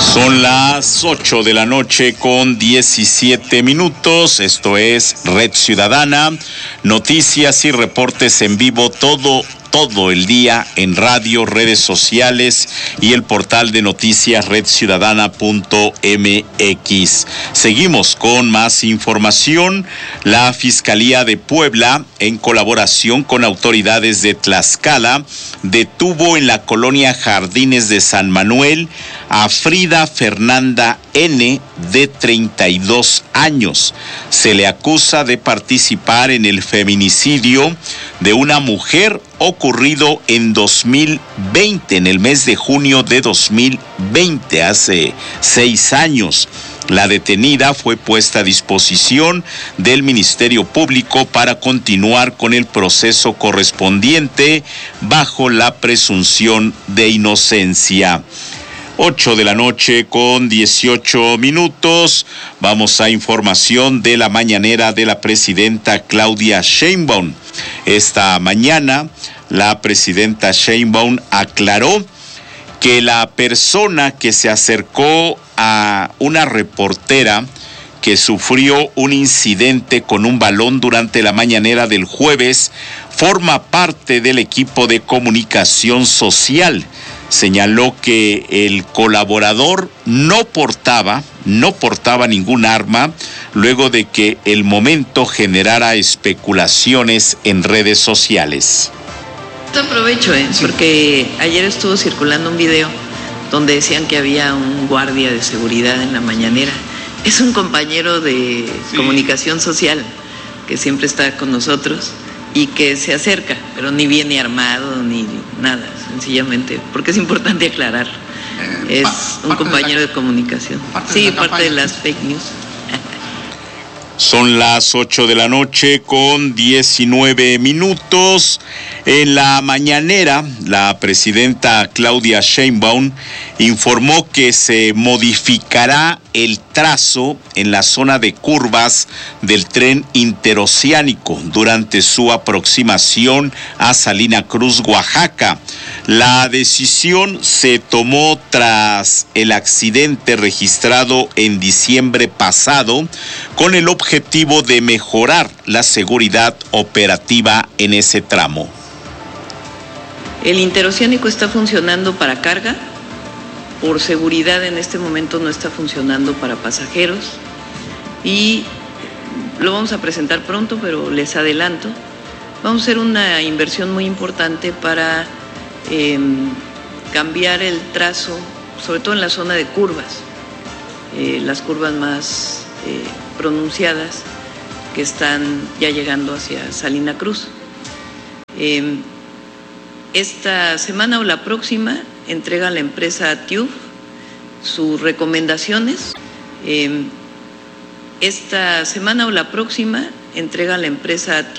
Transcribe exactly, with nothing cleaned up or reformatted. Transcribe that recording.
Son las ocho de la noche con diecisiete minutos. Esto es Red Ciudadana, noticias y reportes en vivo todo todo el día en radio, redes sociales y el portal de noticias red ciudadana punto m x. Seguimos con más información. La Fiscalía de Puebla, en colaboración con autoridades de Tlaxcala, detuvo en la colonia Jardines de San Manuel a Frida Fernanda N., de treinta y dos años. Se le acusa de participar en el feminicidio de una mujer ocurrido en dos mil veinte, en el mes de junio de dos mil veinte, hace seis años. La detenida fue puesta a disposición del Ministerio Público para continuar con el proceso correspondiente bajo la presunción de inocencia. ocho de la noche con dieciocho minutos. Vamos a información de la mañanera de la presidenta Claudia Sheinbaum. Esta mañana, la presidenta Sheinbaum aclaró que la persona que se acercó a una reportera que sufrió un incidente con un balón durante la mañanera del jueves forma parte del equipo de comunicación social. Señaló que el colaborador no portaba, no portaba ningún arma, luego de que el momento generara especulaciones en redes sociales. Aprovecho, ¿eh? porque ayer estuvo circulando un video donde decían que había un guardia de seguridad en la mañanera. Es un compañero de sí. comunicación social que siempre está con nosotros y que se acerca, pero ni viene armado ni nada, sencillamente, porque es importante aclarar. Eh, es un compañero de, la, de comunicación. Parte sí, de parte de las fake news. Son las ocho de la noche con diecinueve minutos. En la mañanera, la presidenta Claudia Sheinbaum informó que se modificará el trazo en la zona de curvas del tren interoceánico durante su aproximación a Salina Cruz, Oaxaca. La decisión se tomó tras el accidente registrado en diciembre pasado con el objetivo de mejorar la seguridad operativa en ese tramo. El interoceánico está funcionando para carga. Por seguridad en este momento no está funcionando para pasajeros y lo vamos a presentar pronto, pero les adelanto, vamos a hacer una inversión muy importante para eh, cambiar el trazo, sobre todo en la zona de curvas, eh, las curvas más eh, pronunciadas que están ya llegando hacia Salina Cruz. Eh, esta semana o la próxima entrega la empresa T I U F sus recomendaciones. Eh, esta semana o la próxima entrega la empresa T I U F